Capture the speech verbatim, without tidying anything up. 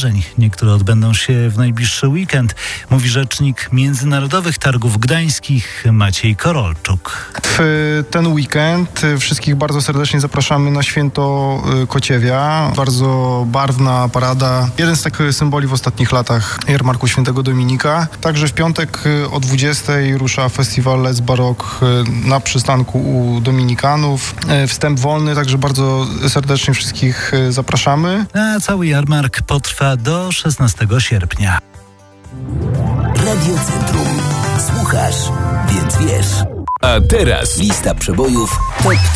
wydarzeń. Niektóre odbędą się w najbliższy weekend, mówi rzecznik Międzynarodowych Targów Gdańskich Maciej Korolczuk. W ten weekend wszystkich bardzo serdecznie zapraszamy na Święto Kociewia. Bardzo barwna parada. Jeden z takich symboli w ostatnich latach jarmarku Świętego Dominika. Także w piątek o dwudziestej rusza festiwal Let's Baroque na przystanku u Dominikanów. Wstęp wolny, także bardzo serdecznie wszystkich zapraszamy. A cały jarmark potrwa do szesnastego sierpnia. Radio Centrum. Słuchasz, więc wiesz. A teraz lista przebojów top